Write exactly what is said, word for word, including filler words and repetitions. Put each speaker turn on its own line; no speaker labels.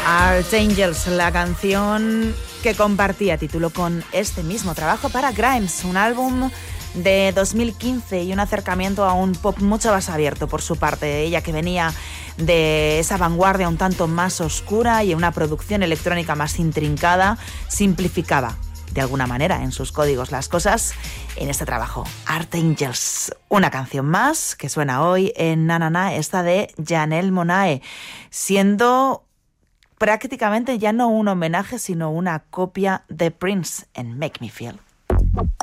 Art Angels, la canción que compartía título con este mismo trabajo para Grimes, un álbum de dos mil quince y un acercamiento a un pop mucho más abierto por su parte. Ella, que venía de esa vanguardia un tanto más oscura y una producción electrónica más intrincada, simplificaba de alguna manera en sus códigos las cosas en este trabajo. Art Angels, una canción más que suena hoy en Na Na Na, esta de Janelle Monáe, siendo prácticamente ya no un homenaje, sino una copia de Prince en Make Me Feel.